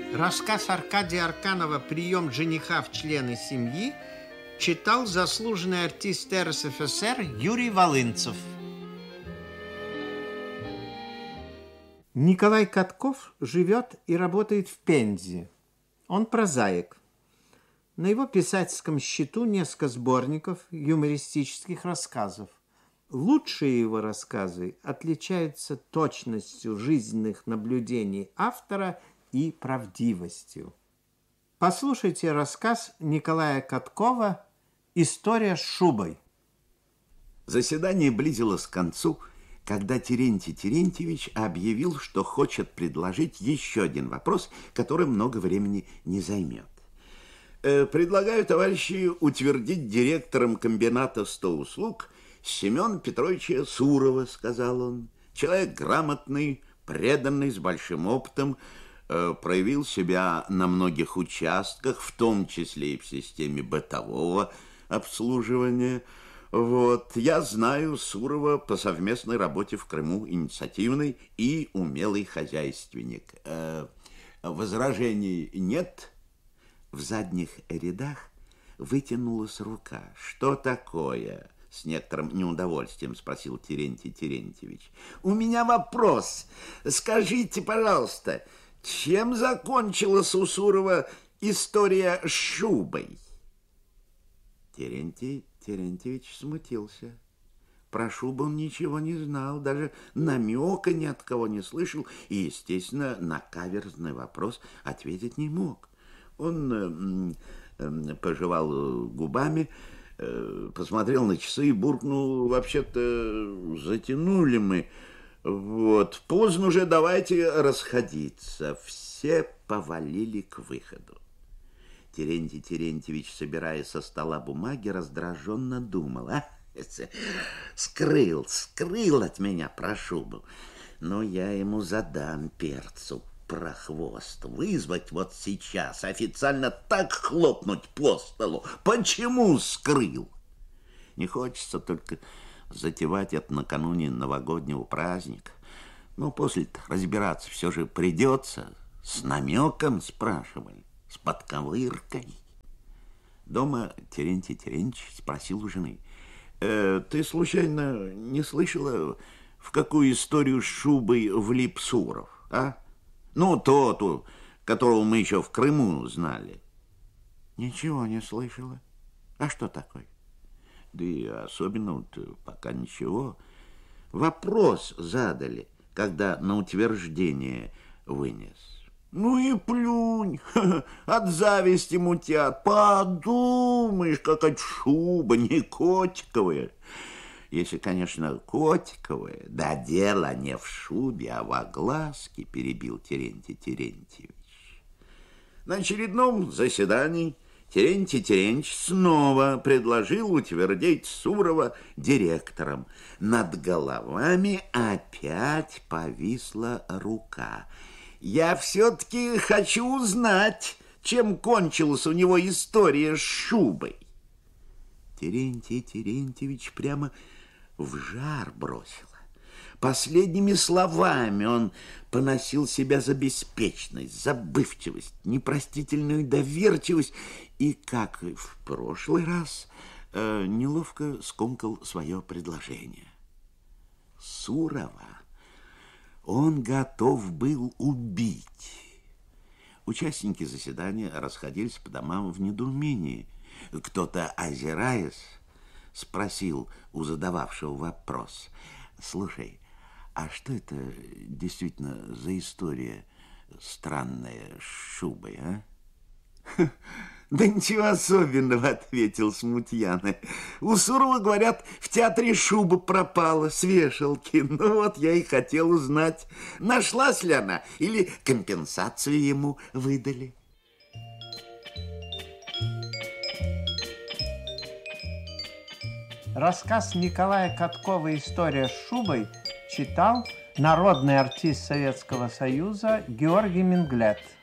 Рассказ Аркадия Арканова «Прием жениха в члены семьи» читал заслуженный артист РСФСР Юрий Волынцев. Николай Катков живет и работает в Пензе. Он прозаик. На его писательском счету несколько сборников юмористических рассказов. Лучшие его рассказы отличаются точностью жизненных наблюдений автора и правдивостью. Послушайте рассказ Николая Каткова «История с шубой». Заседание близилось к концу, когда Терентий Терентьевич объявил, что хочет предложить еще один вопрос, который много времени не займет. «Предлагаю, товарищи, утвердить директором комбината 100 услуг Семена Петровича Сурова», — сказал он. «Человек грамотный, преданный, с большим опытом, проявил себя на многих участках, в том числе и в системе бытового обслуживания. Вот. Я знаю Сурова по совместной работе в Крыму, инициативный и умелый хозяйственник. Возражений нет?» В задних рядах вытянулась рука. «Что такое?» — с некоторым неудовольствием спросил Терентий Терентьевич. «У меня вопрос. Скажите, пожалуйста, чем закончилась у Сурова история с шубой?» Терентий Терентьевич смутился. Про шубу он ничего не знал, даже намека ни от кого не слышал и, естественно, на каверзный вопрос ответить не мог. Он пожевал губами, посмотрел на часы и буркнул: «Вообще-то затянули мы. Вот, поздно уже, давайте расходиться». Все повалили к выходу. Терентий Терентьевич, собирая со стола бумаги, раздраженно думал: скрыл от меня про шубу. Но я ему задам перцу, прохвост, вызвать вот сейчас, официально так хлопнуть по столу. Почему скрыл? Не хочется только затевать это накануне новогоднего праздника. Но после-то разбираться все же придется. С намеком спрашивали, с подковыркой. Дома Терентий Терентьевич спросил у жены: «Ты случайно не слышала, в какую историю с шубой влип Суров, а? Ну, тот, которого мы еще в Крыму знали». «Ничего не слышала. А что такое?» «Да и особенно пока ничего. Вопрос задали, когда на утверждение вынес». «Ну и плюнь, от зависти мутят. Подумаешь, какая шуба, не котиковая. Если, конечно, котиковая, да дело не в шубе, а в огласке», — перебил Терентий Терентьевич. На очередном заседании Терентий Терентьевич снова предложил утвердить Сурова директором. Над головами опять повисла рука. «Я все-таки хочу узнать, чем кончилась у него история с шубой». Терентий Терентьевич прямо в жар бросило. Последними словами он поносил себя за беспечность, забывчивость, непростительную доверчивость и, как и в прошлый раз, неловко скомкал свое предложение. Сурова он готов был убить. Участники заседания расходились по домам в недоумении. Кто-то, озираясь, спросил у задававшего вопрос: «Слушай, а что это действительно за история странная с шубой, а?» «Да ничего особенного», — ответил смутьян. «У Сурова, говорят, в театре шуба пропала с вешалки. Ну вот я и хотел узнать, нашлась ли она или компенсацию ему выдали». Рассказ Николая Каткова «История с шубой» читал народный артист Советского Союза Георгий Минглет.